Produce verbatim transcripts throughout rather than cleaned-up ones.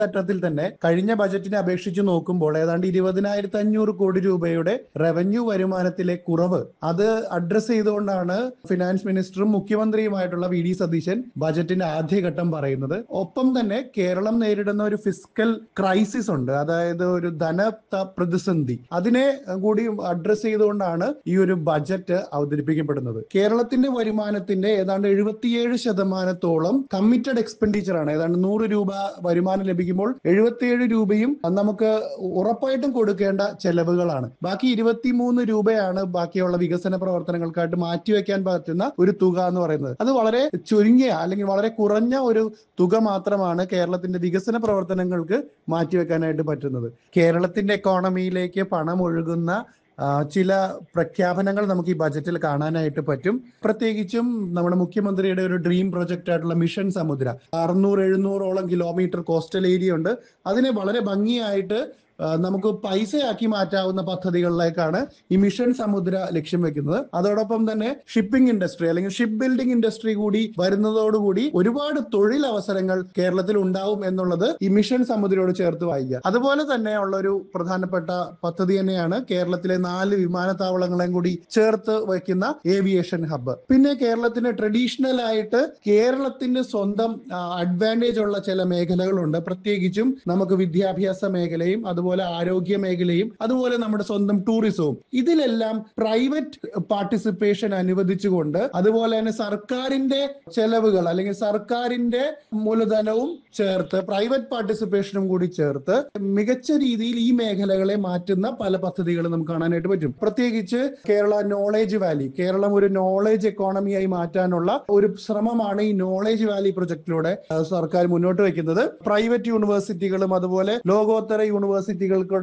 ഘട്ടത്തിൽ തന്നെ കഴിഞ്ഞ ബജറ്റിനെ അപേക്ഷിച്ച് നോക്കുമ്പോൾ ഏതാണ്ട് ഇരുപതിനായിരത്തി അഞ്ഞൂറ് കോടി രൂപയുടെ റവന്യൂ വരുമാനത്തിലെ കുറവ് അത് അഡ്രസ് ചെയ്തുകൊണ്ടാണ് ഫിനാൻസ് മിനിസ്റ്ററും മുഖ്യമന്ത്രിയുമായിട്ടുള്ള വി ഡി സതീശൻ ബജറ്റിന്റെ ആദ്യഘട്ടം പറയുന്നത്. ഒപ്പം തന്നെ കേരളം നേരിടുന്ന ഒരു ഫിസ്ക്കൽ ക്രൈസിസ് ഉണ്ട്, അതായത് ഒരു ധന പ്രതിസന്ധി, അതിനെ കൂടി അഡ്രസ് ചെയ്തുകൊണ്ടാണ് ഈ ഒരു ബജറ്റ് അവതരിപ്പിക്കപ്പെടുന്നത്. കേരളത്തിന്റെ വരുമാനത്തിന്റെ ഏതാണ്ട് എഴുപത്തിയേഴ് ശതമാനത്തോളം കമ്മിറ്റഡ് എക്സ്പെൻഡിച്ചർ ആണ്. ഏതാണ്ട് നൂറ് രൂപ വരുമാനം ലഭിക്കുമ്പോൾ എഴുപത്തിയേഴ് രൂപയും നമുക്ക് ഉറപ്പായിട്ടും കൊടുക്കേണ്ട ചെലവുകളാണ്. ബാക്കി ഇരുപത്തിമൂന്ന് രൂപയാണ് ബാക്കിയുള്ള വികസന പ്രവർത്തനങ്ങൾക്കായിട്ട് മാറ്റിവെക്കാൻ പറ്റുന്ന ഒരു തുക എന്ന് പറയുന്നത്. അത് വളരെ ചുരുങ്ങിയ അല്ലെങ്കിൽ വളരെ കുറഞ്ഞ ഒരു തുക മാത്രമാണ് കേരളത്തിന്റെ വികസന പ്രവർത്തനങ്ങൾക്ക് മാറ്റിവെക്കാനായിട്ട് പറ്റുന്നത്. കേരളത്തിന്റെ എക്കോണമിയിലേക്ക് പണം ഒഴുകുന്ന ചില പ്രഖ്യാപനങ്ങൾ നമുക്ക് ഈ ബജറ്റിൽ കാണാനായിട്ട് പറ്റും. പ്രത്യേകിച്ചും നമ്മുടെ മുഖ്യമന്ത്രിയുടെ ഒരു ഡ്രീം പ്രൊജക്റ്റ് ആയിട്ടുള്ള മിഷൻ സമുദ്ര, അറുന്നൂറ് എഴുന്നൂറോളം കിലോമീറ്റർ കോസ്റ്റൽ ഏരിയ ഉണ്ട്. അതിനെ വളരെ ഭംഗിയായിട്ട് നമുക്ക് പൈസയാക്കി മാറ്റാവുന്ന പദ്ധതികളിലേക്കാണ് ഈ മിഷൻ സമുദ്ര ലക്ഷ്യം വെക്കുന്നത്. അതോടൊപ്പം തന്നെ ഷിപ്പിംഗ് ഇൻഡസ്ട്രി അല്ലെങ്കിൽ ഷിപ്പ് ബിൽഡിംഗ് ഇൻഡസ്ട്രി കൂടി വരുന്നതോടുകൂടി ഒരുപാട് തൊഴിലവസരങ്ങൾ കേരളത്തിൽ ഉണ്ടാവും എന്നുള്ളത് ഈ മിഷൻ സമുദ്രയോട് ചേർത്ത് വായിക്കുക. അതുപോലെ തന്നെ ഉള്ള ഒരു പ്രധാനപ്പെട്ട പദ്ധതി തന്നെയാണ് കേരളത്തിലെ നാല് വിമാനത്താവളങ്ങളെയും കൂടി ചേർത്ത് വയ്ക്കുന്ന ഏവിയേഷൻ ഹബ്ബ്. പിന്നെ കേരളത്തിന് ട്രഡീഷണൽ ആയിട്ട് കേരളത്തിന്റെ സ്വന്തം അഡ്വാൻറ്റേജ് ഉള്ള ചില മേഖലകളുണ്ട്. പ്രത്യേകിച്ചും നമുക്ക് വിദ്യാഭ്യാസ മേഖലയും അതുപോലെ ആരോഗ്യ മേഖലയും അതുപോലെ നമ്മുടെ സ്വന്തം ടൂറിസവും, ഇതിലെല്ലാം പ്രൈവറ്റ് പാർട്ടിസിപ്പേഷൻ അനുവദിച്ചുകൊണ്ട് അതുപോലെ തന്നെ സർക്കാരിന്റെ ചെലവുകൾ അല്ലെങ്കിൽ സർക്കാരിന്റെ മൂലധനവും ചേർത്ത് പ്രൈവറ്റ് പാർട്ടിസിപ്പേഷനും കൂടി ചേർത്ത് മികച്ച രീതിയിൽ ഈ മേഖലകളെ മാറ്റുന്ന പല പദ്ധതികളും നമുക്ക് കാണാനായിട്ട് പറ്റും. പ്രത്യേകിച്ച് കേരള നോളേജ് വാലി, കേരളം ഒരു നോളേജ് എക്കോണമിയായി മാറ്റാനുള്ള ഒരു ശ്രമമാണ് ഈ നോളേജ് വാലി പ്രൊജക്ടിലൂടെ സർക്കാർ മുന്നോട്ട് വയ്ക്കുന്നത്. പ്രൈവറ്റ് യൂണിവേഴ്സിറ്റികളും അതുപോലെ ലോകോത്തര യൂണിവേഴ്സിറ്റികളുടെ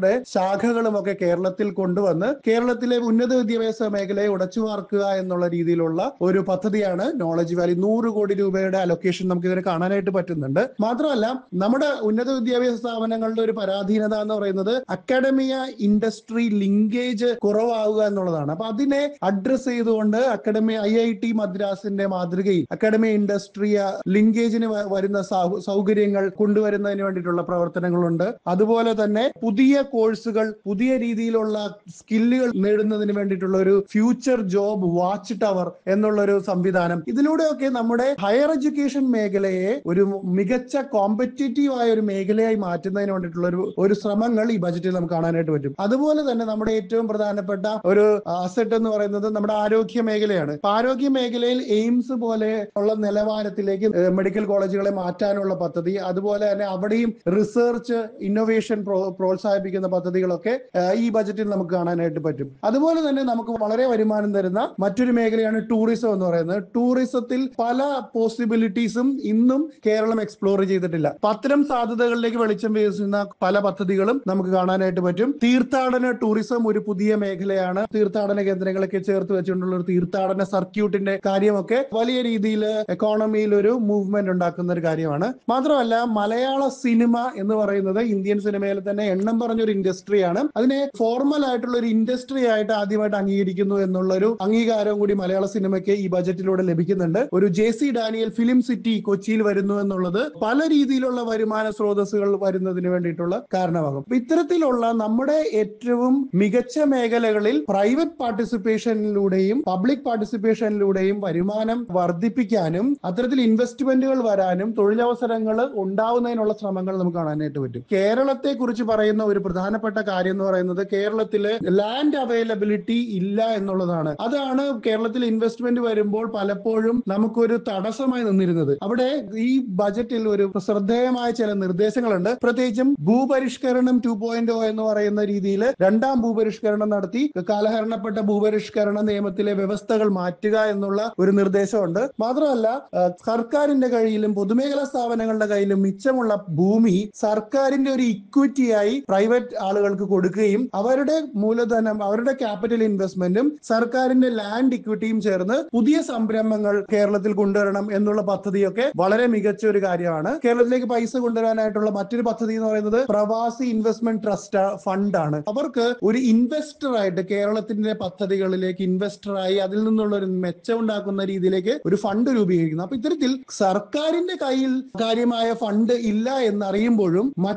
ശാഖകളും ഒക്കെ കേരളത്തിൽ കൊണ്ടുവന്ന് കേരളത്തിലെ ഉന്നത വിദ്യാഭ്യാസ മേഖലയെ ഉടച്ചു വാർക്കുക എന്നുള്ള രീതിയിലുള്ള ഒരു പദ്ധതിയാണ് നോളജ് വാലി. നൂറ് കോടി രൂപയുടെ അലൊക്കേഷൻ നമുക്ക് ഇതിനെ കാണാനായിട്ട് പറ്റുന്നുണ്ട്. മാത്രമല്ല, നമ്മുടെ ഉന്നത വിദ്യാഭ്യാസ സ്ഥാപനങ്ങളുടെ ഒരു പരാധീനത എന്ന് പറയുന്നത് അക്കാഡമിയ ഇൻഡസ്ട്രി ലിങ്കേജ് കുറവാകുക എന്നുള്ളതാണ്. അപ്പൊ അതിനെ അഡ്രസ് ചെയ്തുകൊണ്ട് അക്കാഡമി ഐ ഐ ടി മദ്രാസിന്റെ മാതൃകയിൽ അക്കാഡമി ഇൻഡസ്ട്രി ലിങ്കേജിന് വരുന്ന സൗകര്യങ്ങൾ കൊണ്ടുവരുന്നതിന് വേണ്ടിയിട്ടുള്ള പ്രവർത്തനങ്ങളുണ്ട്. അതുപോലെ തന്നെ പുതിയ കോഴ്സുകൾ, പുതിയ രീതിയിലുള്ള സ്കില്ലുകൾ നേടുന്നതിന് വേണ്ടിയിട്ടുള്ള ഒരു ഫ്യൂച്ചർ ജോബ് വാച്ച് ടവർ എന്നുള്ള ഒരു സംവിധാനം, ഇതിലൂടെയൊക്കെ നമ്മുടെ ഹയർ എഡ്യൂക്കേഷൻ മേഖലയെ ഒരു മികച്ച കോമ്പറ്റീറ്റീവ് ആയ ഒരു മേഖലയായി മാറ്റുന്നതിന് വേണ്ടിയിട്ടുള്ള ഒരു ഒരു ശ്രമങ്ങൾ ഈ ബജറ്റിൽ നമുക്ക് കാണാനായിട്ട് പറ്റും. അതുപോലെ തന്നെ നമ്മുടെ ഏറ്റവും പ്രധാനപ്പെട്ട ഒരു അസറ്റ് എന്ന് പറയുന്നത് നമ്മുടെ ആരോഗ്യ മേഖലയാണ്. ആരോഗ്യ മേഖലയിൽ എയിംസ് പോലെ ഉള്ള നിലവാരത്തിലേക്ക് മെഡിക്കൽ കോളേജുകളെ മാറ്റാനുള്ള പദ്ധതി, അതുപോലെ തന്നെ അവിടെയും റിസർച്ച് ഇന്നോവേഷൻ പ്രോത്സാഹിപ്പിക്കുന്ന പദ്ധതികളൊക്കെ ഈ ബജറ്റിൽ നമുക്ക് കാണാനായിട്ട് പറ്റും. അതുപോലെ തന്നെ നമുക്ക് വളരെ വരുമാനം തരുന്ന മറ്റൊരു മേഖലയാണ് ടൂറിസം എന്ന് പറയുന്നത്. ടൂറിസത്തിൽ പല പോസിബിലിറ്റീസും ഇന്നും കേരളം എക്സ്പ്ലോർ ചെയ്തിട്ടില്ല. അത്തരം സാധ്യതകളിലേക്ക് വെളിച്ചം വീശുന്ന പല പദ്ധതികളും നമുക്ക് കാണാനായിട്ട് പറ്റും. തീർത്ഥാടന ടൂറിസം ഒരു പുതിയ മേഖലയാണ്. തീർത്ഥാടന കേന്ദ്രങ്ങളൊക്കെ ചേർത്ത് വെച്ചുകൊണ്ടുള്ള ഒരു തീർത്ഥാടന സർക്യൂട്ടിന്റെ കാര്യമൊക്കെ വലിയ രീതിയിൽ എക്കോണമിയിൽ ഒരു മൂവ്മെന്റ് ഉണ്ടാക്കുന്ന ഒരു കാര്യമാണ്. മാത്രമല്ല, മലയാള സിനിമ എന്ന് പറയുന്നത് ഇന്ത്യൻ സിനിമയിൽ തന്നെ എണ്ണം പറഞ്ഞൊരു ഇൻഡസ്ട്രിയാണ്. അതിനെ ഫോർമൽ ആയിട്ടുള്ള ഒരു ഇൻഡസ്ട്രി ആയിട്ട് ആദ്യമായിട്ട് അംഗീകരിക്കുന്നു എന്നുള്ള ഒരു അംഗീകാരവും കൂടി മലയാള സിനിമയ്ക്ക് ഈ ബജറ്റിലൂടെ ലഭിക്കുന്നുണ്ട്. ഒരു J C Daniel film city കൊച്ചിയിൽ വരുന്നു എന്നുള്ളത് പല രീതിയിലുള്ള വരുമാന സ്രോതസ്സുകൾ വരുന്നതിന് വേണ്ടിയിട്ടുള്ള കാരണമാകും. ഇത്തരത്തിലുള്ള നമ്മുടെ ഏറ്റവും മികച്ച മേഖലകളിൽ പ്രൈവറ്റ് പാർട്ടിസിപ്പേഷനിലൂടെയും പബ്ലിക് പാർട്ടിസിപ്പേഷനിലൂടെയും വരുമാനം വർദ്ധിപ്പിക്കാനും അത്തരത്തിൽ ഇൻവെസ്റ്റ്മെന്റുകൾ വരാനും തൊഴിലവസരങ്ങൾ ഉണ്ടാവുന്നതിനുള്ള ശ്രമങ്ങൾ നമുക്ക് കാണാനായിട്ട് പറ്റും. കേരളത്തെ കുറിച്ച് പറയുന്ന ഒരു പ്രധാനപ്പെട്ട കാര്യം എന്ന് പറയുന്നത് കേരളത്തില് ലാൻഡ് അവൈലബിലിറ്റി ഇല്ല എന്നുള്ളതാണ്. അതാണ് കേരളത്തിൽ ഇൻവെസ്റ്റ്മെന്റ് വരുമ്പോൾ പലപ്പോഴും നമുക്കൊരു തടസ്സമായി നിന്നിരുന്നത്. അവിടെ ഈ ബജറ്റിൽ ഒരു ശ്രദ്ധേയമായ ചില നിർദ്ദേശങ്ങളുണ്ട്. പ്രത്യേകിച്ചും ഭൂപരിഷ്കരണം ടു പോയിന്റ് ഒ എന്ന് പറയുന്ന രീതിയിൽ രണ്ടാം ഭൂപരിഷ്കരണം നടത്തി കാലഹരണപ്പെട്ട ഭൂപരിഷ്കരണ നിയമത്തിലെ വ്യവസ്ഥകൾ മാറ്റുക എന്നുള്ള ഒരു നിർദ്ദേശമുണ്ട്. മാത്രമല്ല, സർക്കാരിന്റെ കയ്യിലും പൊതുമേഖലാ സ്ഥാപനങ്ങളുടെ കയ്യിലും മിച്ചമുള്ള ഭൂമി സർക്കാരിന്റെ ഒരു ഇക്വിറ്റിയായി പ്രൈവറ്റ് ആളുകൾക്ക് കൊടുക്കുകയും അവരുടെ മൂലധനം, അവരുടെ ക്യാപിറ്റൽ ഇൻവെസ്റ്റ്മെന്റും സർക്കാരിന്റെ ലാൻഡ് ഇക്വിറ്റിയും ചേർന്ന് പുതിയ സംരംഭങ്ങൾ കേരളത്തിൽ കൊണ്ടുവരണം എന്നുള്ള പദ്ധതിയൊക്കെ വളരെ മികച്ച ഒരു കാര്യമാണ്. കേരളത്തിലേക്ക് പൈസ കൊണ്ടുവരാനായിട്ടുള്ള മറ്റൊരു പദ്ധതി എന്ന് പറയുന്നത് പ്രവാസി ഇൻവെസ്റ്റ്മെന്റ് ട്രസ്റ്റ് ഫണ്ടാണ്. അവർക്ക് ഒരു ഇൻവെസ്റ്റർ ആയിട്ട് കേരളത്തിന്റെ പദ്ധതികളിലേക്ക് ഇൻവെസ്റ്ററായി അതിൽ നിന്നുള്ള ഒരു മെച്ചം ഉണ്ടാക്കുന്ന രീതിയിലേക്ക് ഒരു ഫണ്ട് രൂപീകരിക്കുന്നു. അപ്പൊ ഇത്തരത്തിൽ സർക്കാരിന്റെ കയ്യിൽ കാര്യമായ ഫണ്ട് ഇല്ല എന്നറിയുമ്പോഴും